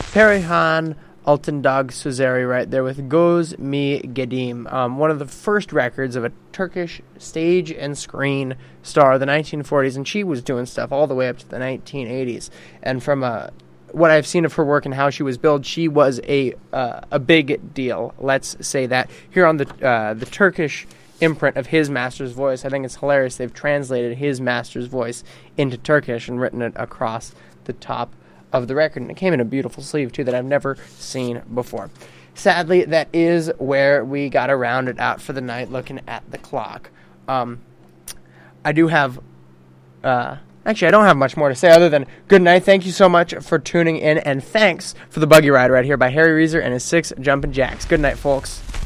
Perihan Altındağ Sözleri right there with Göz Mi Gedim, one of the first records of a Turkish stage and screen star of the 1940s, and she was doing stuff all the way up to the 1980s. And from what I've seen of her work and how she was billed, she was a big deal. Let's say that here on the Turkish imprint of his master's voice. I think it's hilarious. They've translated his master's voice into Turkish and written it across the top of the record, and it came in a beautiful sleeve too that I've never seen before. Sadly, that is where we got to round it out for the night. Looking at the clock, I do have actually I don't have much more to say other than good night. Thank you so much for tuning in, and thanks for the buggy ride right here by Harry Reeser and his 6 Jumpin' Jacks. Good night, folks.